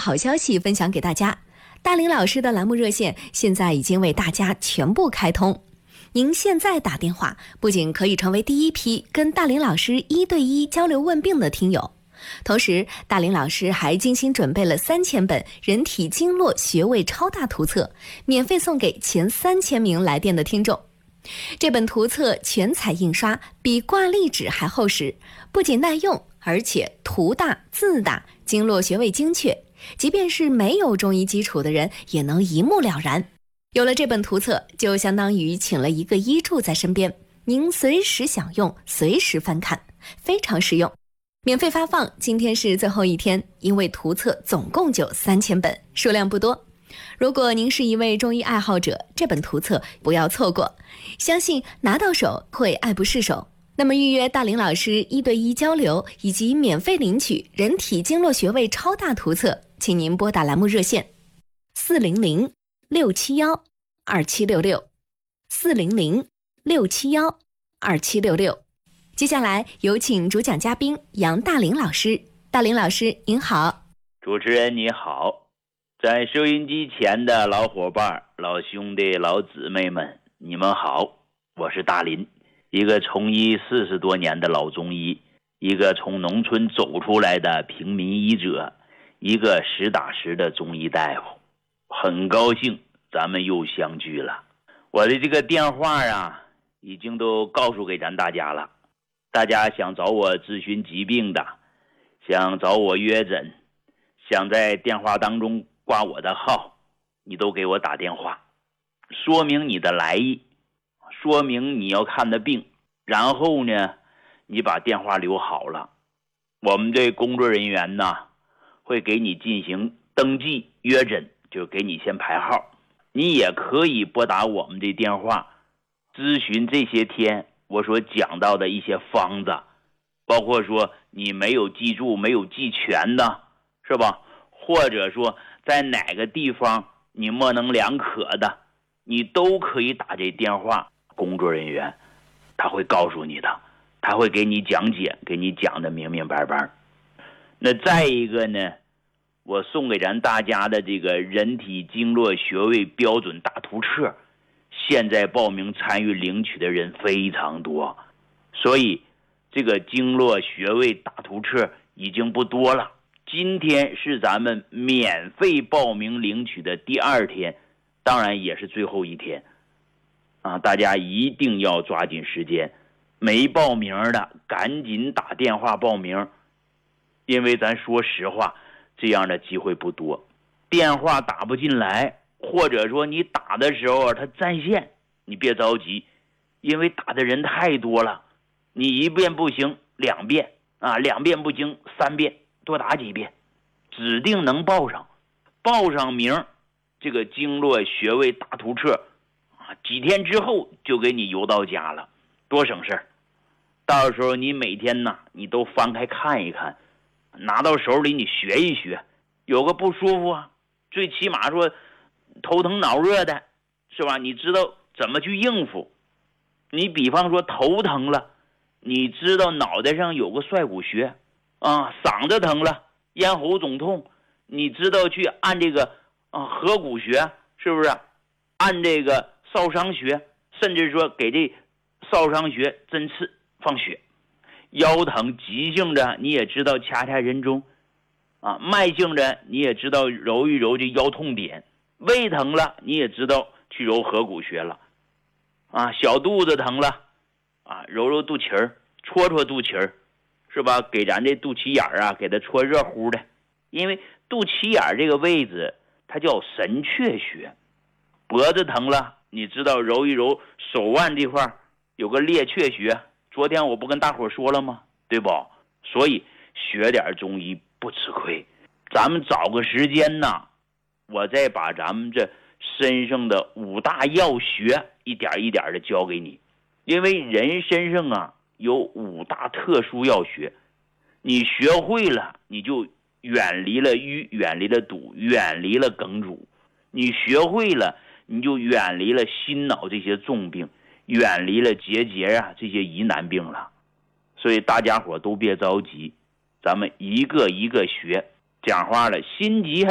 好消息分享给大家，大林老师的栏目热线现在已经为大家全部开通。您现在打电话，不仅可以成为第一批跟大林老师1对1交流问病的听友，同时大林老师还精心准备了3000本人体经络穴位超大图册，免费送给前3000名来电的听众。这本图册全彩印刷，比挂历纸还厚实，不仅耐用，而且图大字大，经络穴位精确，即便是没有中医基础的人也能一目了然。有了这本图册，就相当于请了一个医助在身边，您随时享用，随时翻看，非常实用。免费发放，今天是最后一天，因为图册总共就3000本，数量不多。如果您是一位中医爱好者，这本图册不要错过，相信拿到手会爱不释手。那么预约大林老师1对1交流以及免费领取人体经络穴位超大图册，请您拨打栏目热线400-671-2766 400-671-2766。接下来有请主讲嘉宾杨大林老师。大林老师您好。 主持人你好，在收音机前的老伙伴、老兄弟、老姊妹们，你们好，我是大林，一个从医40多年的老中医，一个从农村走出来的平民医者，一个实打实的中医大夫。很高兴咱们又相聚了。我的这个电话啊，已经都告诉给咱大家了。大家想找我咨询疾病的，想找我约诊，想在电话当中挂我的号，你都给我打电话，说明你的来意，说明你要看的病，然后呢，你把电话留好了，我们的工作人员呢，会给你进行登记约诊，就给你先排号。你也可以拨打我们的电话，咨询这些天我所讲到的一些方子，包括说你没有记住、没有记全的，是吧？或者说在哪个地方你模棱两可的，你都可以打这电话，工作人员他会告诉你的，他会给你讲解，给你讲的明明白白。那再一个呢，我送给咱大家的这个人体经络穴位标准大图册，现在报名参与领取的人非常多，所以这个经络穴位大图册已经不多了。今天是咱们免费报名领取的第2天，当然也是最后一天啊！大家一定要抓紧时间，没报名的赶紧打电话报名，因为咱说实话，这样的机会不多，电话打不进来，或者说你打的时候他占线，你别着急，因为打的人太多了，你1遍不行2遍啊，2遍不行3遍，多打几遍，指定能报上。报上名，这个经络穴位大图册啊，几天之后就给你邮到家了，多省事儿。到时候你每天呢，你都翻开看一看，拿到手里你学一学，有个不舒服啊，最起码说头疼脑热的，是吧？你知道怎么去应付。你比方说头疼了，你知道脑袋上有个帅骨穴啊，嗓子疼了，咽喉肿痛，你知道去按这个合谷穴，是不是？按这个少商穴，甚至说给这少商穴针刺放血。腰疼急性的你也知道掐掐人中啊，慢性的你也知道揉一揉这腰痛点，胃疼了你也知道去揉合谷穴了啊，小肚子疼了啊，揉揉肚脐儿，搓搓肚脐儿，是吧？给咱这肚脐眼啊，给它搓热乎的。因为肚脐眼这个位置它叫神阙穴。脖子疼了，你知道揉一揉手腕这块有个列阙穴，昨天我不跟大伙说了吗？对不？所以学点中医不吃亏。咱们找个时间呢，我再把咱们这身上的5大要穴一点一点的教给你。因为人身上啊有5大特殊要穴，你学会了，你就远离了瘀，远离了堵，远离了梗阻。你学会了，你就远离了心脑这些重病，远离了结节啊这些疑难病了。所以大家伙都别着急，咱们一个一个学。讲话了，心急还